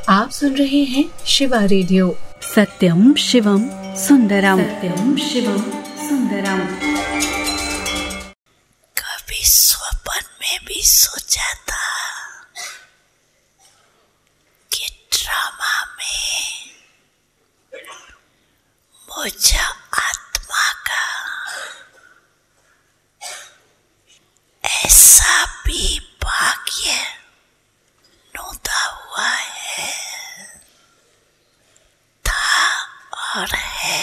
आप सुन रहे हैं शिवा रेडियो। सत्यम शिवम सुंदरम, सत्यम शिवम सुंदरम। कभी स्वप्न में भी सोचा था कि ड्रामा में मुझे आत्मा का ऐसा भी भाग्य नोता हुआ है, था और है।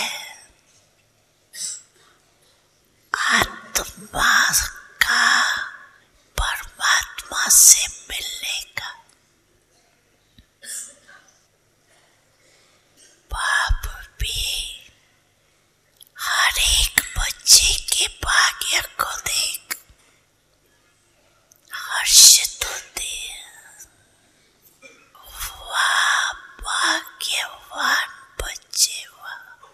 आत्मा का परमात्मा से मिलने का। बाप भी हर एक बच्चे के भाग्य को देख हर्षित होते हैं। वाह भाग्यवान बच्चे, वाह।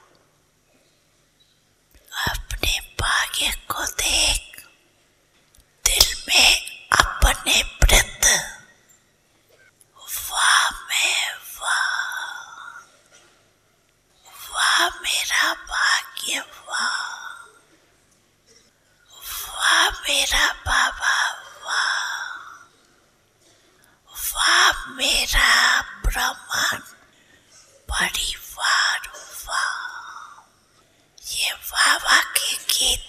अपने भाग्य को देख दिल में अपने प्रति वाह में वाह, वाह मेरा भाग्य, वाह, वाह मेरा बाबा, वाह, वाह मेरा ब्रह्मांड परिवार, वाह। ये वाह के गीत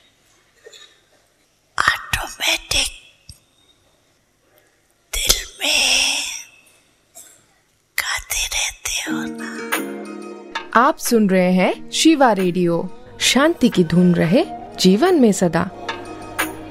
ऑटोमेटिक दिल में गाते रहते हो ना। आप सुन रहे हैं शिवा रेडियो। शांति की धुन रहे जीवन में सदा।